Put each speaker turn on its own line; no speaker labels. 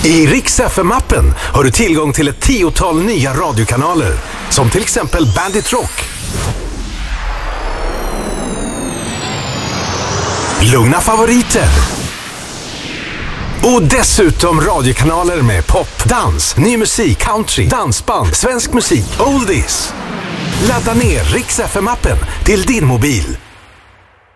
I Rix FM-appen har du tillgång till ett 10-tal nya radiokanaler, som till exempel Bandit Rock, Lugna favoriter och dessutom radiokanaler med pop, dans, ny musik, country, dansband, svensk musik, oldies. Ladda ner Rix FM-appen till din mobil